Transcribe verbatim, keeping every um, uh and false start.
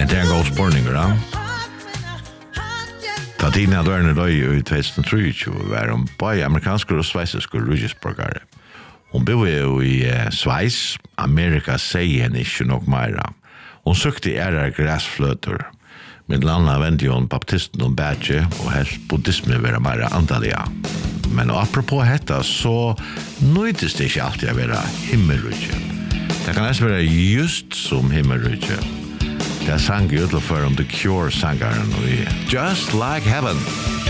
Det är en god spårning, va? Ta tiden av dörren i i tjugohundratrettiotjo var hon både amerikanske og sveitsiske rujisborgare. Hon bor jo i uh, Sveis, Amerika sier henne ikke nok meira. Hon søkte ære græsfløter, men landa vendte hon baptisten og badge, og helst buddhisme være meira antalliga. Men apropos detta, så nøydes det ikke alltid å være himmelrujje. Det kan også være just som himmelrujje. Det sang i utløpfører om The Cure-sangaren og i Just Like Heaven.